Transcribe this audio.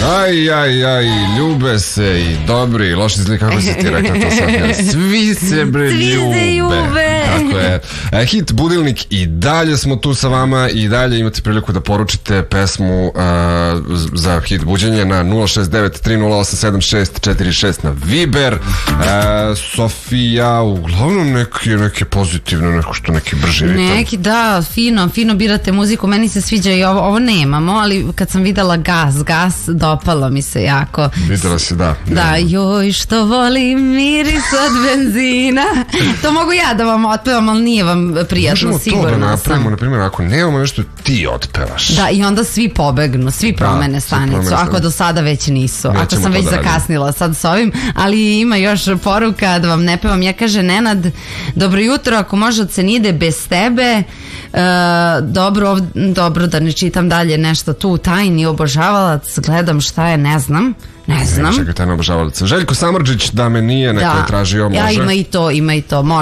Aj, ljube se i dobri, loši zli, kako si ti rekla to sad? Svi se bre ljube. Tako je. Hit Budilnik, i dalje smo tu sa vama i dalje imate priliku da poručite pesmu za hit buđenje na 069-308-7646 na Viber. Sofija, uglavnom neke pozitivne, neko što neki brži ritam. Neki, da, fino birate muziku, meni se sviđa i ovo nemamo, ali kad sam videla gas, dopalo mi se jako. Videla si, da. Da, joj što volim miris od benzina. To mogu ja da vam otpevam, ali nije vam prijatno, sigurno sam. Možemo to da napravimo, na primjer, ako nemamo nešto ti otpevaš. Da, i onda svi pobegnu, svi promene stanicu, ako do sada već nisu. Ako sam već zakasnila sad s ovim, ali ima još poruka da vam ne pevam. Ja kaže Nenad, dobro jutro, ako može od Senide bez tebe. Dobro da ne čitam dalje nešto tu, tajni obožavalac, gledam šta je, ne znam. Čekaj, tajni obožavalac. Željko Samardžić, da me nije, neko je tražio, može. Ja, ima i to,